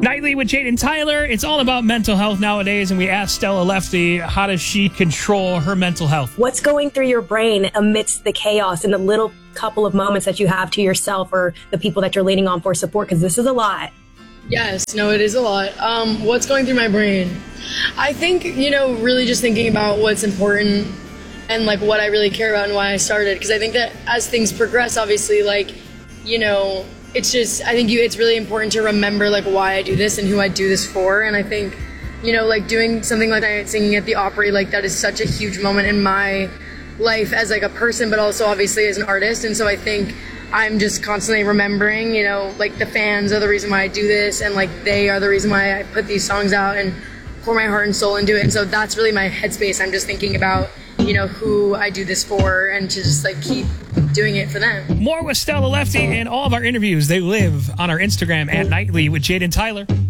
Nightly with Jade and Tyler. It's all about mental health nowadays, and we asked Stella Lefty, how does she control her mental health? What's going through your brain amidst the chaos and the little couple of moments that you have to yourself or the people that you're leaning on for support? Because this is a lot. Yes, no, it is a lot. What's going through my brain? I think, really just thinking about what's important and like what I really care about and why I started. Because I think that as things progress, obviously, it's really important to remember like why I do this and who I do this for. And I think, doing something like singing at the Opry, like that is such a huge moment in my life as like a person, but also obviously as an artist. And so I think I'm just constantly remembering, the fans are the reason why I do this, and like they are the reason why I put these songs out and pour my heart and soul into it. And so that's really my headspace. I'm just thinking about, who I do this for, and to just like keep doing it for them. More with Stella Lefty, and all of our interviews, they live on our Instagram at Nightly with Jade and Tyler.